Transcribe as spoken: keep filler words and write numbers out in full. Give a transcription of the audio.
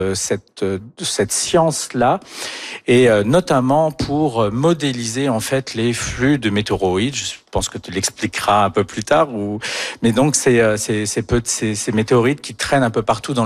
cette cette science-là, et notamment pour modéliser en fait les flux de météoroïdes. Je pense que tu l'expliqueras un peu plus tard. Ou mais donc c'est c'est ces, ces, ces météorites qui traînent un peu partout dans